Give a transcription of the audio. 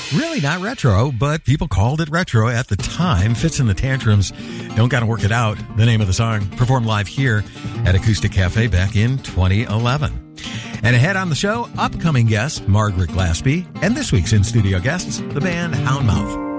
Really not retro, but people called it retro at the time. Fits in the Tantrums, Don't Gotta Work It Out, the name of the song, performed live here at Acoustic Cafe back in 2011. And ahead on the show, upcoming guest Margaret Glaspie, and this week's in-studio guests, the band Houndmouth.